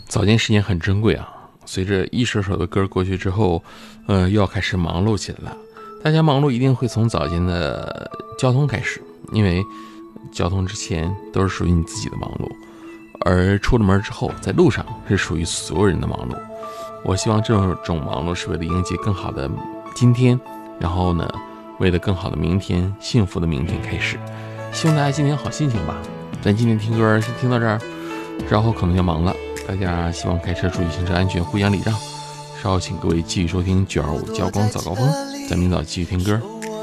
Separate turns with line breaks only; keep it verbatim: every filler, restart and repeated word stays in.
早间时间很珍贵啊，随着一首首的歌过去之后，呃，又要开始忙碌起来了。大家忙碌一定会从早间的交通开始，因为交通之前都是属于你自己的忙碌，而出了门之后，在路上是属于所有人的忙碌。我希望这种忙碌是为了迎接更好的今天，然后呢，为了更好的明天，幸福的明天开始。希望大家今天好心情吧。咱今天听歌先听到这儿，然后可能要忙了。大家希望开车注意行车安全，互相礼让。稍后请各位继续收听九二五交光早高峰，咱明早继续听歌。